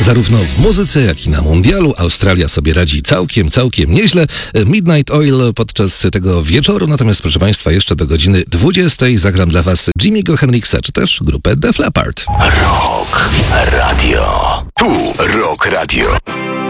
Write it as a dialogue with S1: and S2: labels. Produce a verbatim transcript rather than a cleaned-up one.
S1: Zarówno w muzyce, jak i na mundialu Australia sobie radzi całkiem, całkiem nieźle. Midnight Oil podczas tego wieczoru, natomiast proszę Państwa, jeszcze do godziny dwudziestej zagram dla Was Jimmy'ego Hendrixa, czy też grupę Def Leppard.
S2: Rock Radio. Tu Rock Radio.